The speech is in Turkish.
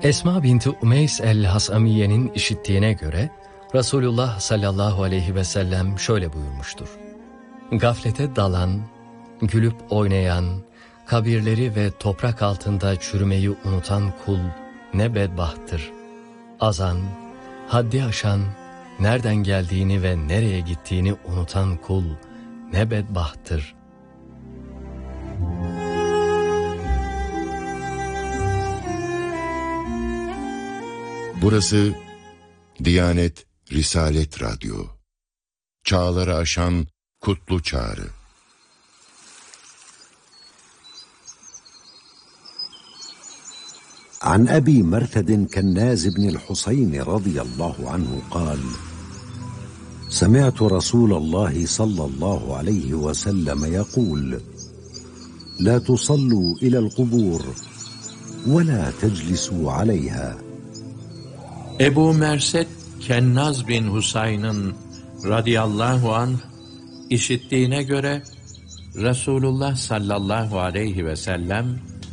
Esma binti Umeys el-Hasamiye'nin işittiğine göre Resulullah sallallahu aleyhi ve sellem şöyle buyurmuştur. Gaflete dalan, gülüp oynayan, kabirleri ve toprak altında çürümeyi unutan kul ne bedbahttır. Azan, haddi aşan, nereden geldiğini ve nereye gittiğini unutan kul ne bedbahttır. Burası Diyanet Risalet Radyo. Çağları aşan kutlu çağrı. عن أبي مرثد كناز بن الحسين رضي الله عنه قال: سمعت رسول الله صلى الله عليه وسلم يقول: لا تصلوا إلى القبور ولا تجلسوا عليها. Ebu Merset Kennaz bin Husayn'ın radıyallahu anh işittiğine göre Resulullah sallallahu aleyhi ve sellem